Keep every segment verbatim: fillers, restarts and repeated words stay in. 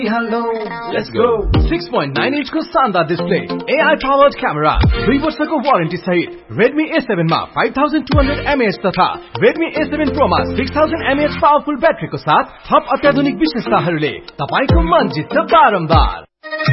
Hello, let's go. six point nine inch को शानदार display, A I powered camera, दुई वर्षको वारेन्टी सहित Redmi A seven मा five thousand two hundred milliamp hours तथा Redmi A seven Pro मा six thousand milliamp hours powerful ब्याट्रीको साथ थप अत्याधुनिक विशेषताहरूले तपाईको मन जित्छ बारम्बार।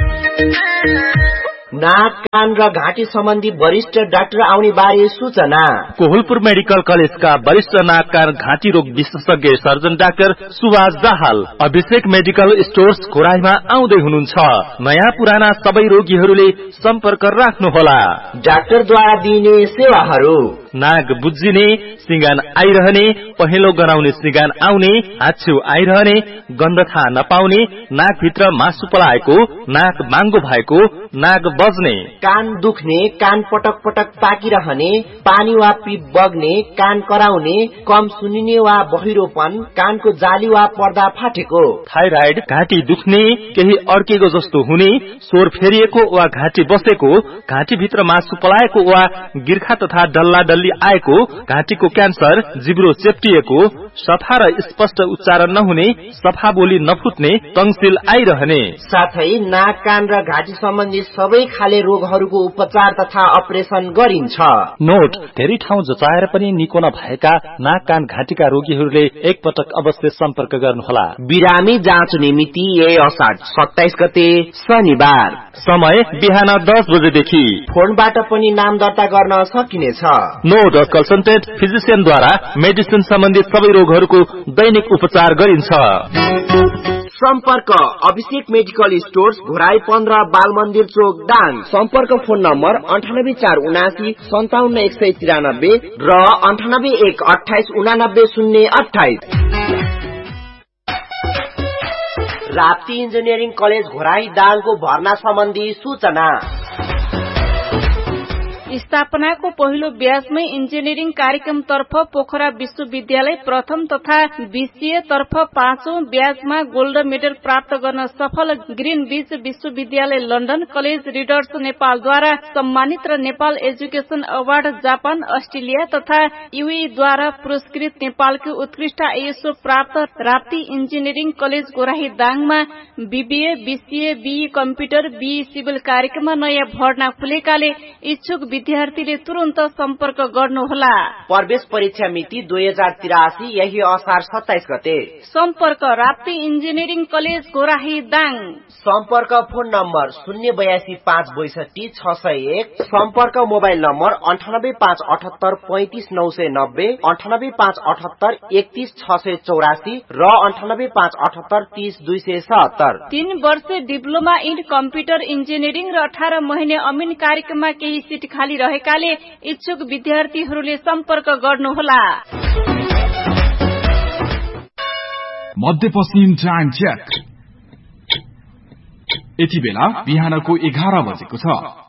नाक कान र घाँटी सम्बन्धी वरिष्ठ डाक्टर आउने बारे सूचना। कोहलपुर मेडिकल कलेजका वरिष्ठ नाक कान घाँटी रोग विशेषज्ञ सर्जन डाक्टर सुभाष दाहाल अभिषेक मेडिकल स्टोर्स खोराईमा आउँदै हुनुहुन्छ। नयाँ पुराना सबै रोगीहरूले सम्पर्क राख्नुहोला। डाक्टरद्वारा दिइने सेवाहरू: नाक बुझिने, सिंगान आइरहने, पहेँलो गनाउने सिंगान आउने, हाच्छिउ आइरहने, गन्ध थाहा नपाउने, नाक भित्र मासु पलाएको, नाक बाङ्गो भएको, नाक बज्ने, कान दुख्ने, कान पटक पटक पाकिरहने, पानी वा पिप बग्ने, कान कराउने, कम सुनिने वा बहिरोपन, कानको जाली वा पर्दा फाटेको, थाइराइड, घाँटी दुख्ने, केही अड्केको जस्तो हुने, स्वर फेरिएको वा घाँटी बसेको, घाँटी भित्र मासु पलाएको वा गिर्खा तथा डल्ला डल्ली आएको, घाँटीको क्यान्सर, जिब्रो चेप्टिएको, सफा र स्पष्ट उच्चारण नहुने, सफा बोली नफुट्ने, टङ्सिल आइरहने, साथै नाक कान र घाँटी सम्बन्धी सबै खाले रोगहरूको उपचार तथा अपरेसन गरिन्छ। नोट: धेरै ठाउँ जचाएर पनि निको नभएका नाक कान घाँटीका रोगीहरूले एक पटक अवश्य सम्पर्क गर्नुहोला। बिरामी जाँच मिति यही असार सत्ताइस गते शनिबार। समय बिहान दस बजेदेखि। फोनबाट पनि नाम दर्ता गर्न सकिनेछ। नोट: कन्सल्टेन्ट फिजिशियनद्वारा मेडिसिन सम्बन्धी सबै रोगहरूको दैनिक उपचार गरिन्छ। सम्पर्क: अभिषेक मेडिकल स्टोर्स घोराई पन्ध्र बाल मन्दिर चोक दाङ। सम्पर्क फोन नम्बर अन्ठानब्बे चार उनासी सन्ताउन्न एक सय तिरानब्बे र अन्ठानब्बे एक अठाइस उनानब्बे शून्य अठाइस। राप्ती इन्जिनियरिङ कलेज घोराई दाङको भर्ना सम्बन्धी सूचना। स्थापनाको पहिलो ब्याजमै इन्जिनियरिङ कार्यक्रम तर्फ पोखरा विश्वविद्यालय प्रथम तथा बीसीए तर्फ पाँचौं ब्याजमा गोल्ड मेडल प्राप्त गर्न सफल ग्रीन बीच विश्वविद्यालय लन्डन कलेज रिडर्स नेपालद्वारा सम्मानित र Nepal education award Japan Australia तथा युएद्वारा पुरस्कृत नेपालको उत्कृष्ट आईएसओ प्राप्त Rapti engineering college गोराही दाङमा BBA BCA be computer be civil कार्यक्रममा नयाँ भर्ना खुलेकाले इच्छुक विद्यार्थीले तुरन्त सम्पर्क गर्नुहोला। प्रवेश परीक्षा मिति दुई हजार तिरासी यही असार सत्ताइस गते। सम्पर्क: राप्ती इन्जिनियरिङ कलेज गोराही दाङ। सम्पर्क फोन नम्बर शून्य बयासी पाँच बैसठी छ सय एक। सम्पर्क मोबाइल नम्बर अन्ठानब्बे पाँच अठहत्तर पैंतिस नौ सय नब्बे, अन्ठानब्बे पाँच अठहत्तर एकतीस छ सय चौरासी र अन्ठानब्बे पाँच अठहत्तर तीस दुई सय सत्तर। तीन वर्ष डिप्लोमा इन कम्प्युटर इन्जिनियरिङ र अठार महिने अमिन कार्यक्रममा केही सिट खाली रहेकाले इच्छुक विद्यार्थीहरूले सम्पर्क गर्नुहोला। मध्यपश्चिम टाइम चेक। यति बेला बिहानको एघार बजेको छ।